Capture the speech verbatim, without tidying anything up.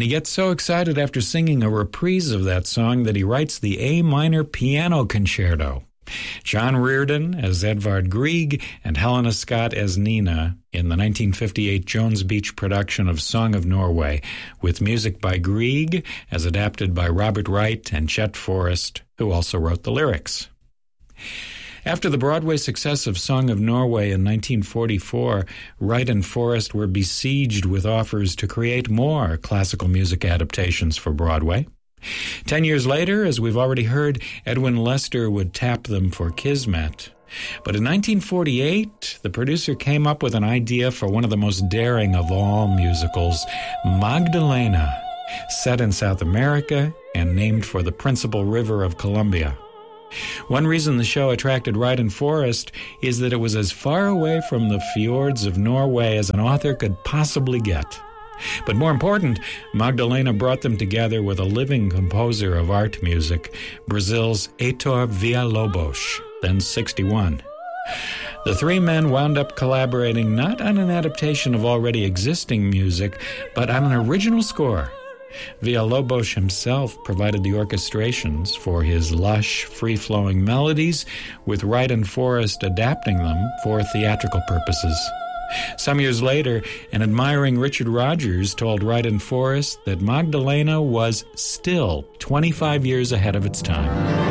gets so excited after singing a reprise of that song that he writes the A minor piano concerto. John Reardon as Edvard Grieg and Helena Scott as Nina in the nineteen fifty-eight Jones Beach production of Song of Norway, with music by Grieg as adapted by Robert Wright and Chet Forrest, who also wrote the lyrics. After the Broadway success of Song of Norway in nineteen forty-four, Wright and Forrest were besieged with offers to create more classical music adaptations for Broadway. Ten years later, as we've already heard, Edwin Lester would tap them for Kismet. But in nineteen forty-eight, the producer came up with an idea for one of the most daring of all musicals, Magdalena, set in South America and named for the principal river of Colombia. One reason the show attracted Wright and Forrest is that it was as far away from the fjords of Norway as an author could possibly get. But more important, Magdalena brought them together with a living composer of art music, Brazil's Heitor Villa-Lobos, then sixty-one. The three men wound up collaborating not on an adaptation of already existing music, but on an original score. Villa-Lobos himself provided the orchestrations for his lush, free-flowing melodies, with Wright and Forrest adapting them for theatrical purposes. Some years later, an admiring Richard Rodgers told Wright and Forrest that Magdalena was still twenty-five years ahead of its time.